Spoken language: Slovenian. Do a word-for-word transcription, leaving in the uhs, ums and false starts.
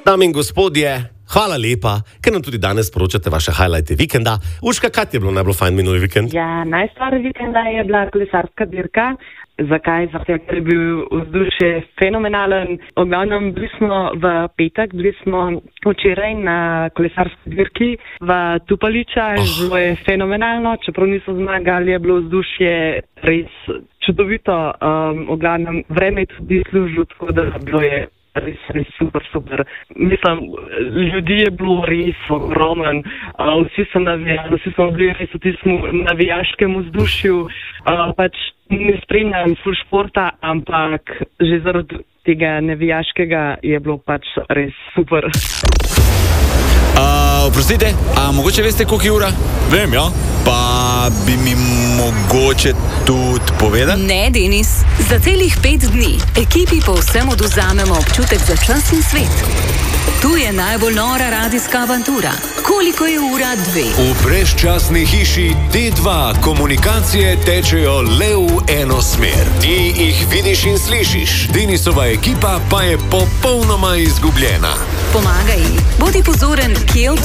Dame in gospodje, hvala lepa, ker nam tudi danes sporočate vaše highlighte vikenda. Uška, kaj ti je bilo najbolj fajn minuli vikend? Ja, najstarejša vikenda je bila kolesarska dirka. Zakaj? Zato, ker je bil vzdušje fenomenalen. V glavnem, bili smo v petek, bili smo včeraj na kolesarski dirki v Tupaliča. Oh. Zelo je fenomenalno, čeprav niso zmagali, je bilo vzdušje res čudovito. Um, v glavnem, vreme je tudi služilo, tako da bilo je res, res super, super. Mislim, ljudi je bilo res ogromen, uh, vsi so navijali, vsi smo bili res v tistem navijaškem vzdušju. Uh, pač ne spremljam ful športa, ampak že zaradi tega navijaškega je bilo pač res super. Uh, oprostite, a mogoče veste, koliko je ura? Vem, ja. Pa bi mi mogoče tudi povedali? Ne, Denis. Za celih pet dni ekipi povsem odvzamemo občutek za čas in svet. Tu je najbolj nora radijska avantura. Koliko je ura dve? V brezčasni hiši D dva komunikacije tečejo le v eno smer. Ti jih vidiš in slišiš. Denisova ekipa pa je popolnoma izgubljena. Pomagaj, bodi pozoren, kje